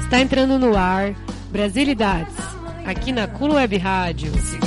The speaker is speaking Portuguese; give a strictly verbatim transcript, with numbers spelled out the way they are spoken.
Está entrando no ar Brasilidades, aqui na Cool Web Rádio.